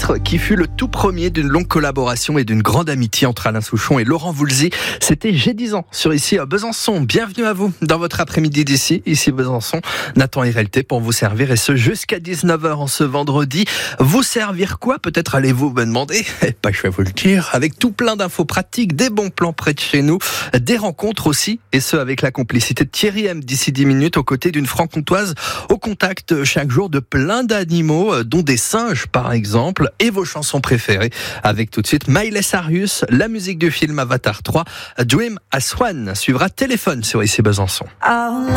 titre qui fut le tout premier d'une longue collaboration et d'une grande amitié entre Alain Souchon et Laurent Voulzy. C'était J'ai 10 ans sur ici à Besançon. Bienvenue à vous dans votre après-midi d'ici, ici Besançon. Nathan RLT pour vous servir et ce jusqu'à 19h en ce vendredi. Vous servir quoi? Peut-être allez-vous me demander. Je vais vous le dire. Avec tout plein d'infos pratiques, des bons plans près de chez nous, des rencontres aussi, et ce avec la complicité de Thierry M d'ici 10 minutes aux côtés d'une franc-comtoise au contact chaque jour de plein d'animaux, dont des singes par exemple, et vos chansons préférées. Avec tout de suite Miley Cyrus, la musique du film Avatar 3, Dream as One suivra Téléphone sur ici Besançon.